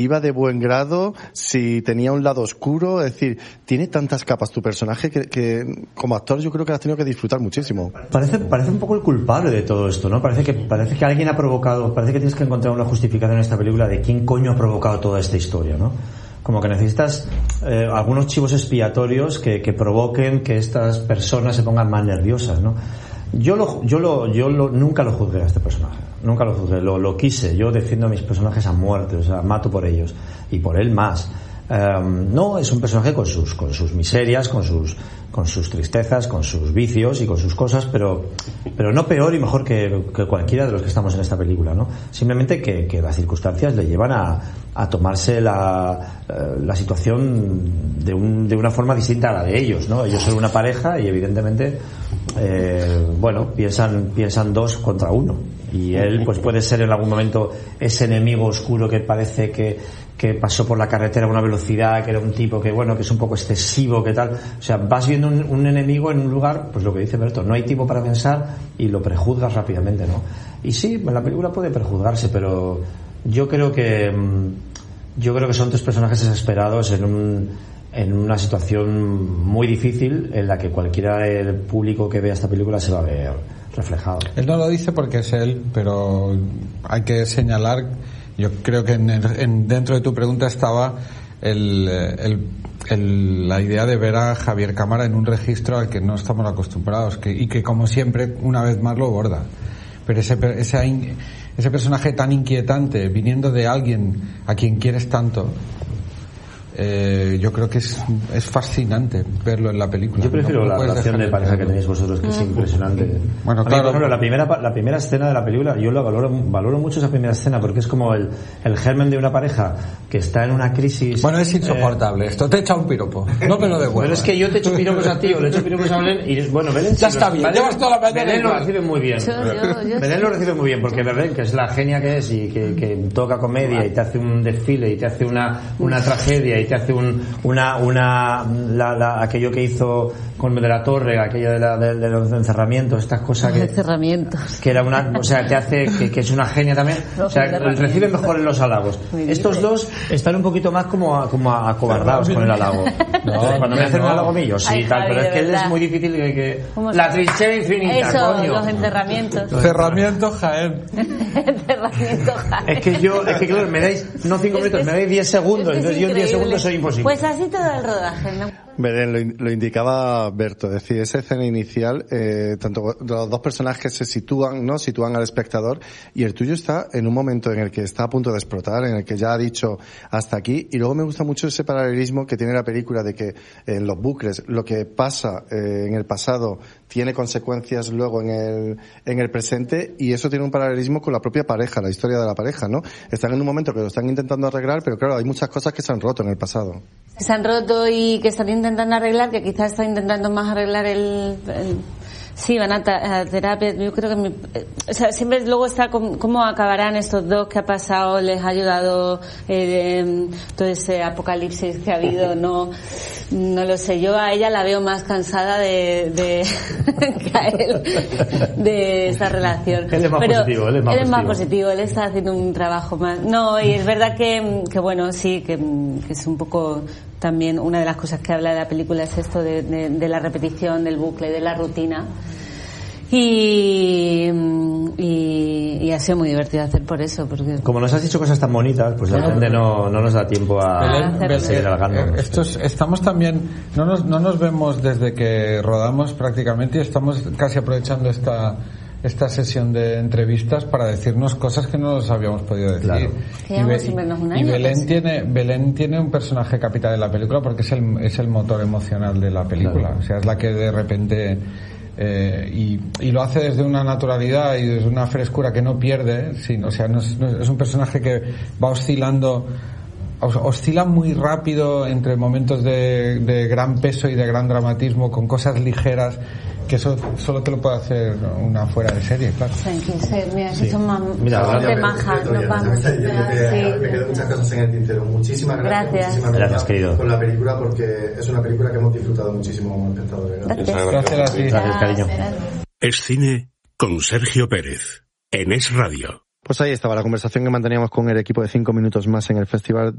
iba de buen grado, si tenía un lado oscuro, es decir, tiene tantas capas tu personaje que como actor yo creo que has tenido que disfrutar muchísimo. Parece un poco el culpable de todo esto, ¿no? Parece que alguien ha provocado, parece que tienes que encontrar una justificación en esta película de quién coño ha provocado toda esta historia, ¿no? Como que necesitas algunos chivos expiatorios que provoquen que estas personas se pongan más nerviosas, ¿no? Yo nunca lo juzgué a este personaje, nunca lo juzgué, lo quise. Yo defiendo a mis personajes a muerte, o sea, mato por ellos y por él más. No, es un personaje con sus miserias, con sus tristezas, con sus vicios y con sus cosas, pero no peor y mejor que cualquiera de los que estamos en esta película, ¿no? Simplemente que las circunstancias le llevan a tomarse la situación de una forma distinta a la de ellos, ¿no? Ellos son una pareja y evidentemente piensan 2 contra 1 y él pues puede ser en algún momento ese enemigo oscuro que parece que pasó por la carretera a una velocidad, que era un tipo que es un poco excesivo, que tal. O sea, vas viendo un enemigo en un lugar, pues lo que dice Berto, no hay tiempo para pensar y lo prejuzgas rápidamente, ¿no? Y sí, en la película puede prejuzgarse, pero yo creo que son 3 personajes desesperados en una situación muy difícil en la que cualquiera del público que vea esta película se va a ver reflejado. Él no lo dice porque es él, pero hay que señalar, yo creo que dentro de tu pregunta estaba la idea de ver a Javier Cámara en un registro al que no estamos acostumbrados y que como siempre una vez más lo borda. Pero ese personaje tan inquietante viniendo de alguien a quien quieres tanto, yo creo que es fascinante verlo en la película. Yo prefiero la relación de pareja que tenéis vosotros, que es impresionante. Bueno, claro. Por ejemplo, la primera escena de la película, yo la valoro mucho esa primera escena, porque es como el germen de una pareja que está en una crisis. Bueno, es insoportable esto, te echa un piropo, no me lo devuelvas. Pero es que yo te echo piropos a ti o le echo piropos a Belén y bueno, Belén ya está bien, llevas toda la mañana. Belén lo recibe muy bien. Belén lo recibe muy bien, porque Belén, que es la genia que es y que toca comedia y te hace un desfile y te hace una tragedia y te hace aquello que hizo con de la Torre, aquello de los encerramientos, estas cosas que era o sea, te hace que es una genia también, o sea, recibe mejor en los halagos. Estos 2 están un poquito más como acobardados con el halago. Cuando me hacen un halago a mí, yo sí, tal, pero es que él es muy difícil que la trinchera infinita, eso, coño. Los encerramientos. Cerramiento Jaén. Encerramiento Jaén. Es que claro, me dais no 5 minutos, me dais 10 segundos, entonces yo en 10 segundos soy imposible. Pues así todo el rodaje, ¿no? Belén, lo indicaba Berto, es decir, esa escena inicial, tanto los 2 personajes se sitúan al espectador, y el tuyo está en un momento en el que está a punto de explotar, en el que ya ha dicho hasta aquí, y luego me gusta mucho ese paralelismo que tiene la película de que en los bucles lo que pasa en el pasado tiene consecuencias luego en el presente, y eso tiene un paralelismo con la propia pareja, la historia de la pareja, ¿no? Están en un momento que lo están intentando arreglar, pero claro, hay muchas cosas que se han roto en el pasado. Se han roto y que están intentando arreglar, que quizás están intentando más arreglar sí, van a terapia. Yo creo que o sea, siempre luego está cómo acabarán estos 2, qué ha pasado, les ha ayudado todo ese apocalipsis que ha habido, no lo sé. Yo a ella la veo más cansada de que a él de esa relación. Él es más positivo, él es más positivo, él está haciendo un trabajo más. No, y es verdad que bueno, sí, que es un poco también una de las cosas que habla de la película es esto de la repetición, del bucle, de la rutina. Y ha sido muy divertido hacer por eso, porque como nos has dicho cosas tan bonitas, pues de repente no nos da tiempo a seguir alargando. Estamos también, no nos vemos desde que rodamos prácticamente, y estamos casi aprovechando esta sesión de entrevistas para decirnos cosas que no nos habíamos podido decir. Claro. Y Belén tiene un personaje capital en la película porque es el motor emocional de la película. Claro. O sea, es la que de repente y lo hace desde una naturalidad y desde una frescura que no pierde, o sea, no es un personaje que va oscila muy rápido entre momentos de gran peso y de gran dramatismo, con cosas ligeras, que eso solo te lo puede hacer una fuera de serie, claro. Mira, si son más de maja, nos vamos. Me quedan muchas cosas en el tintero. Muchísimas gracias. Gracias, querido. Por la película, porque es una película que hemos disfrutado muchísimo como espectadores. Gracias a ti. Gracias, cariño. Es cine con Sergio Pérez, en Es Radio. Pues ahí estaba la conversación que manteníamos con el equipo de 5 minutos más en el Festival